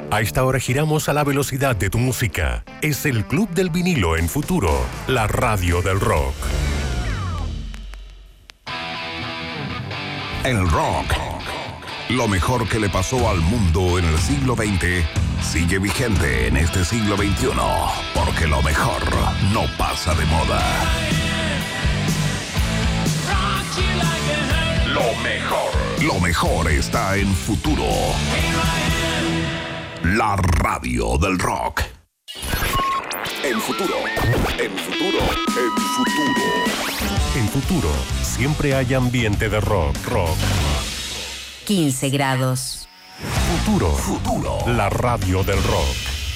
A esta hora giramos a la velocidad de tu música. Es el Club del Vinilo en Futuro, la radio del rock. El rock, lo mejor que le pasó al mundo en el siglo XX, sigue vigente en este siglo XXI, porque lo mejor no pasa de moda. Lo mejor está en Futuro. La radio del rock. En Futuro. En Futuro, siempre hay ambiente de rock. 15 grados. Futuro. La radio del rock.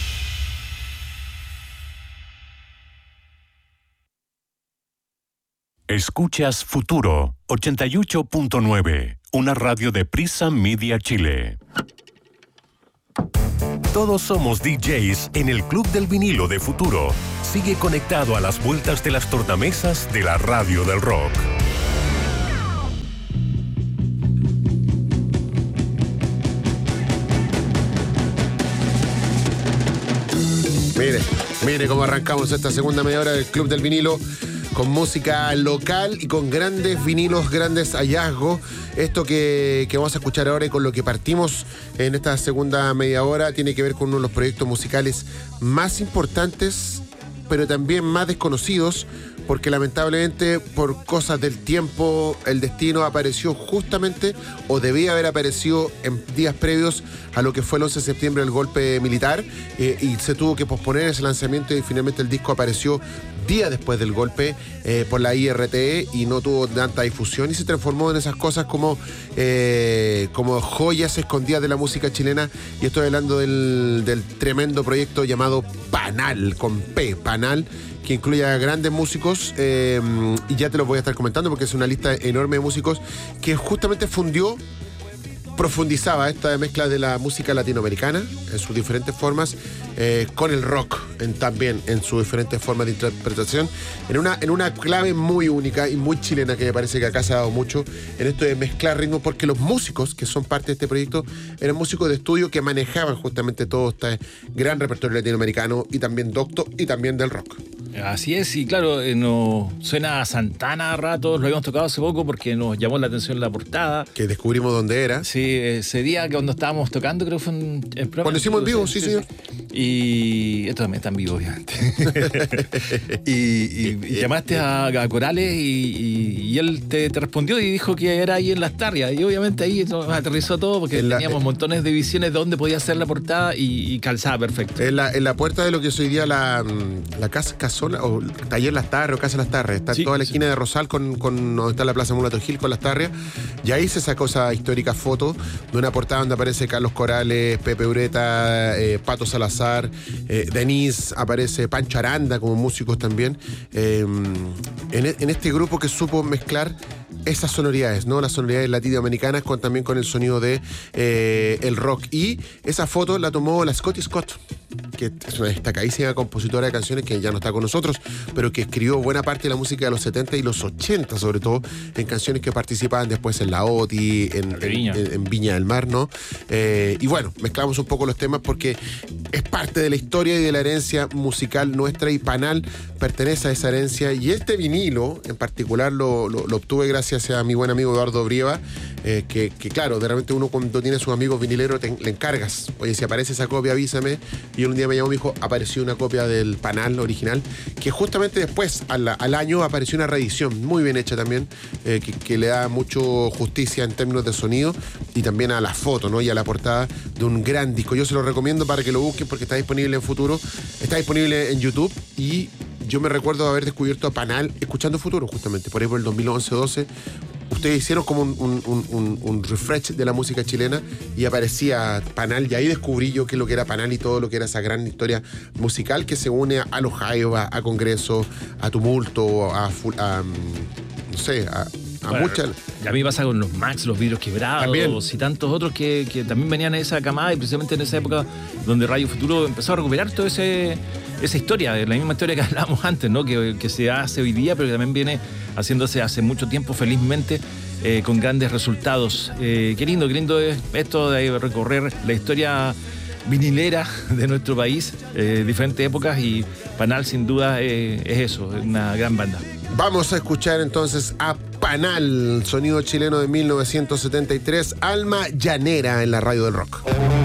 Escuchas Futuro 88.9, una radio de Prisa Media Chile. Todos somos DJs en el Club del Vinilo de Futuro. Sigue conectado a las vueltas de las tornamesas de la radio del rock. Mire cómo arrancamos esta segunda media hora del Club del Vinilo con música local y con grandes vinilos, grandes hallazgos. Esto que vamos a escuchar ahora y con lo que partimos en esta segunda media hora tiene que ver con uno de los proyectos musicales más importantes, pero también más desconocidos, porque lamentablemente por cosas del tiempo el destino apareció justamente, o debía haber aparecido en días previos a lo que fue el 11 de septiembre, el golpe militar, y se tuvo que posponer ese lanzamiento y finalmente el disco apareció día después del golpe por la IRTE y no tuvo tanta difusión y se transformó en esas cosas como joyas escondidas de la música chilena. Y estoy hablando del tremendo proyecto llamado Panal, con P, Panal, que incluye a grandes músicos, y ya te los voy a estar comentando porque es una lista enorme de músicos que justamente profundizaba esta mezcla de la música latinoamericana en sus diferentes formas, con el rock también en sus diferentes formas de interpretación, en una clave muy única y muy chilena, que me parece que acá se ha dado mucho en esto de mezclar ritmos, porque los músicos que son parte de este proyecto eran músicos de estudio que manejaban justamente todo este gran repertorio latinoamericano y también docto y también del rock. Así es, y claro, nos suena a Santana a ratos, lo habíamos tocado hace poco porque nos llamó la atención la portada. Que descubrimos dónde era. Sí, ese día que cuando estábamos tocando, creo que fue en programa. Cuando hicimos en vivo, sí, señor. Y esto también está en vivo, obviamente. y llamaste a Corales y él te respondió y dijo que era ahí en Las Tarrias. Y obviamente ahí nos aterrizó todo porque teníamos montones de visiones de dónde podía ser la portada y calzaba perfecto. En la puerta de lo que es hoy día la Casola, o Taller Las Tarrias, o Casa Las Tarrias. Está en toda la esquina de Rosal con donde está la Plaza Mulato Gil con Las Tarrias. Y ahí se sacó esa histórica foto de una portada donde aparece Carlos Corales, Pepe Ureta, Pato Salazar, Denise, aparece Pancho Aranda como músicos también, en este grupo que supo mezclar esas sonoridades, ¿no? Las sonoridades latinoamericanas también con el sonido de el rock. Y esa foto la tomó la Scotty Scott, que es una destacadísima compositora de canciones que ya no está con nosotros, pero que escribió buena parte de la música de los 70 y los 80, sobre todo en canciones que participaban después en la OTI, en Viña del Mar, ¿no? Y bueno, mezclamos un poco los temas porque es parte de la historia y de la herencia musical nuestra, y Panal pertenece a esa herencia. Y este vinilo en particular lo obtuve gracias a mi buen amigo Eduardo Brieva, que claro, de repente uno cuando tiene a sus amigos vinileros le encargas, oye, si aparece esa copia avísame, y él un día me llamó y me dijo, apareció una copia del Panal original, que justamente después al año apareció una reedición muy bien hecha también, que le da mucho justicia en términos de sonido y también a la foto, ¿no? Y a la portada de un gran disco. Yo se lo recomiendo para que lo busquen porque está disponible en Futuro, está disponible en YouTube, y yo me recuerdo haber descubierto a Panal escuchando Futuro justamente, por ahí por el 2011-12. Ustedes hicieron como un refresh de la música chilena y aparecía Panal, y ahí descubrí yo qué es lo que era Panal y todo lo que era esa gran historia musical que se une a Los Jaivas, a Congreso, a Tumulto, a no sé, a muchas. A mí pasa con los Max, los Vidrios Quebrados también, y tantos otros que también venían en esa camada, y precisamente en esa época donde Radio Futuro empezó a recuperar toda esa historia, la misma historia que hablábamos antes, ¿no? Que se hace hoy día, pero que también viene haciéndose hace mucho tiempo, felizmente, con grandes resultados. Qué lindo es esto de recorrer la historia vinilera de nuestro país, diferentes épocas, y Panal sin duda es eso, es una gran banda. Vamos a escuchar entonces a Panal, sonido chileno de 1973, Alma Llanera en la radio del rock.